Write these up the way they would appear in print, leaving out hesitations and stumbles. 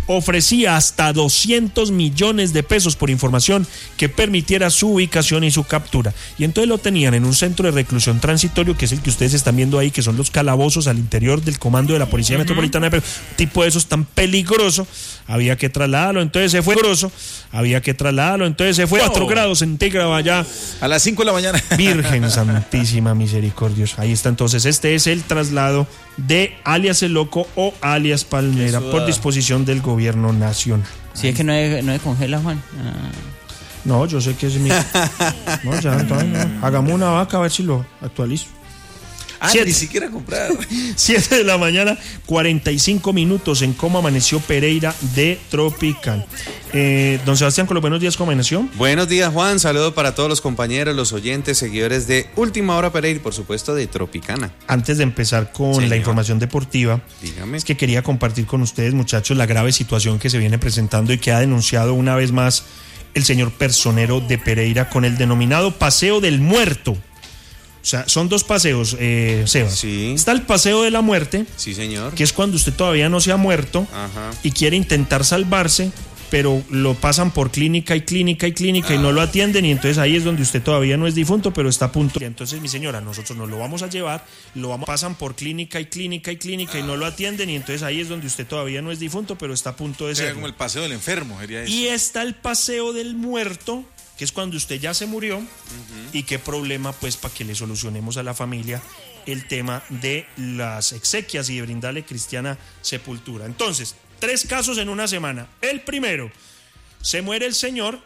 ofrecía hasta 200 millones de pesos por información que permitiera su ubicación y su captura. Y entonces lo tenían en un centro de reclusión transitorio, que es el que ustedes están viendo ahí, que son los calabozos al interior del comando de la Policía Metropolitana, pero un tipo de esos tan peligroso, había que trasladarlo, entonces se fue había que trasladarlo, entonces se fue 4 grados centígrados allá. A las 5 de la mañana. Virgen Santísima Misericordiosa. Ahí está entonces, este es el traslado de alias El Loco o alias Palmera por disposición del gobierno nacional. Si es que no se congela, Juan. No, yo sé que es mi... No, ya, entonces, no. Hagamos una vaca a ver si lo actualizo. Ni siquiera comprar. 7 de la mañana, 45 minutos en cómo amaneció Pereira de Tropical. Don Sebastián, con los buenos días, ¿cómo amaneció? Buenos días, Juan. Saludo para todos los compañeros, los oyentes, seguidores de Última Hora Pereira y, por supuesto, de Tropicana. Antes de empezar con la información deportiva, dígame. Es que quería compartir con ustedes, muchachos, la grave situación que se viene presentando y que ha denunciado una vez más el señor personero de Pereira con el denominado Paseo del Muerto. O sea, son 2 paseos, Sebas. Sí. Está el Paseo de la Muerte. Sí, señor. Que es cuando usted todavía no se ha muerto. Ajá. Y quiere intentar salvarse, pero lo pasan por clínica y no lo atienden, y entonces ahí es donde usted todavía no es difunto, pero está a punto. Y entonces, mi señora, nosotros nos lo vamos a llevar, pasan por clínica y no lo atienden, y entonces ahí es donde usted todavía no es difunto, pero está a punto de ser. Como el paseo del enfermo, sería eso. Y está el Paseo del Muerto, que es cuando usted ya se murió, y qué problema, pues, para que le solucionemos a la familia el tema de las exequias y de brindarle cristiana sepultura. Entonces, 3 casos en una semana. El primero, se muere el señor,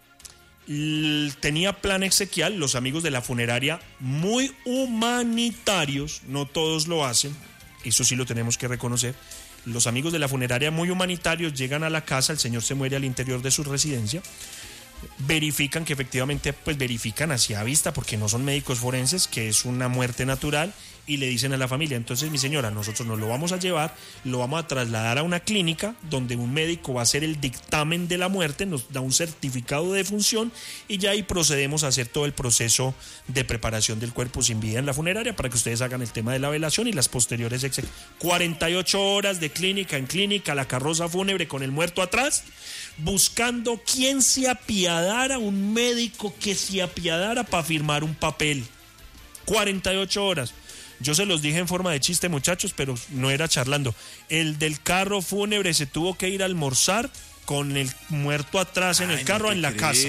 tenía plan exequial, los amigos de la funeraria, muy humanitarios, no todos lo hacen, eso sí lo tenemos que reconocer. Los amigos de la funeraria, muy humanitarios, llegan a la casa, el señor se muere al interior de su residencia, verifican que efectivamente, pues verifican hacia vista, porque no son médicos forenses, que es una muerte natural, y le dicen a la familia, entonces, mi señora, nosotros nos lo vamos a llevar, lo vamos a trasladar a una clínica donde un médico va a hacer el dictamen de la muerte, nos da un certificado de defunción, y ya ahí procedemos a hacer todo el proceso de preparación del cuerpo sin vida en la funeraria para que ustedes hagan el tema de la velación y las posteriores 48 horas de clínica en clínica, la carroza fúnebre con el muerto atrás, buscando quién se apiadara, un médico que se apiadara para firmar un papel. 48 horas. Yo se los dije en forma de chiste, muchachos, pero no era charlando. El del carro fúnebre se tuvo que ir a almorzar con el muerto atrás en el carro, en la casa.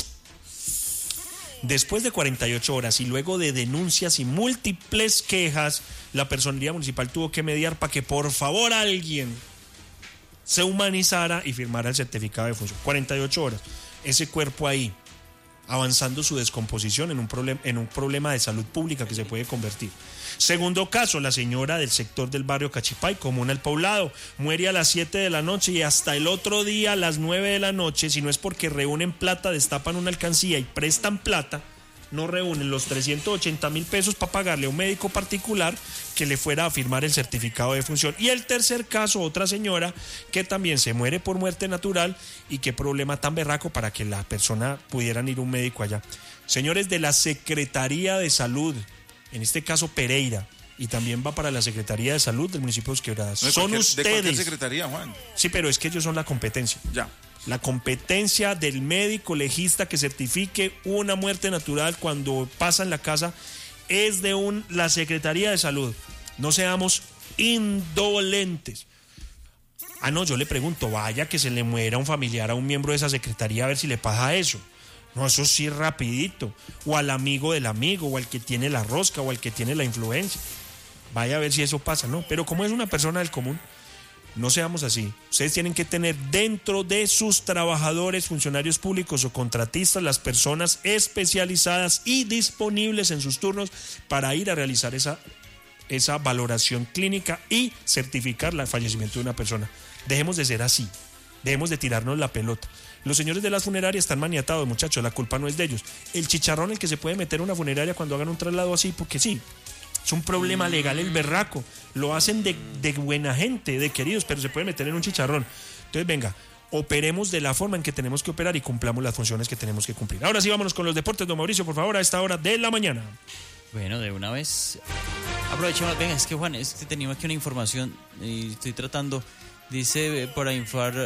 Después de 48 horas y luego de denuncias y múltiples quejas, la personería municipal tuvo que mediar para que por favor alguien se humanizara y firmara el certificado de defunción. 48 horas. Ese cuerpo ahí, avanzando su descomposición en un problema de salud pública que se puede convertir. Segundo caso, la señora del sector del barrio Cachipay, comuna El Poblado, muere a las 7 de la noche y hasta el otro día a las 9 de la noche, si no es porque reúnen plata, destapan una alcancía y prestan plata, no reúnen los 380,000 pesos para pagarle a un médico particular que le fuera a firmar el certificado de defunción. Y el tercer caso, otra señora que también se muere por muerte natural, y qué problema tan berraco para que la persona pudieran ir a un médico allá. Señores de la Secretaría de Salud, en este caso Pereira, y también va para la Secretaría de Salud del municipio de Quebradas. No, son ustedes. ¿De cualquier secretaría, Juan? Sí, pero es que ellos son la competencia. Ya. La competencia del médico legista que certifique una muerte natural cuando pasa en la casa es de la Secretaría de Salud. No seamos indolentes. No, yo le pregunto, vaya que se le muera un familiar a un miembro de esa secretaría a ver si le pasa eso. No, eso sí rapidito. O al amigo del amigo, o al que tiene la rosca, o al que tiene la influencia. Vaya a ver si eso pasa, ¿no? Pero como es una persona del común, no seamos así. Ustedes tienen que tener dentro de sus trabajadores, funcionarios públicos o contratistas, las personas especializadas y disponibles en sus turnos para ir a realizar esa valoración clínica y certificar el fallecimiento de una persona. Dejemos de ser así. Dejemos de tirarnos la pelota. Los señores de las funerarias están maniatados, muchachos, la culpa no es de ellos. El chicharrón el que se puede meter a una funeraria cuando hagan un traslado así, porque sí, es un problema legal el berraco. Lo hacen de buena gente, de queridos, pero se puede meter en un chicharrón. Entonces, venga, operemos de la forma en que tenemos que operar y cumplamos las funciones que tenemos que cumplir. Ahora sí, vámonos con los deportes, don Mauricio, por favor, a esta hora de la mañana. Bueno, de una vez aprovechemos. Venga, es que Juan, es que tenía aquí una información y estoy tratando, dice, para informar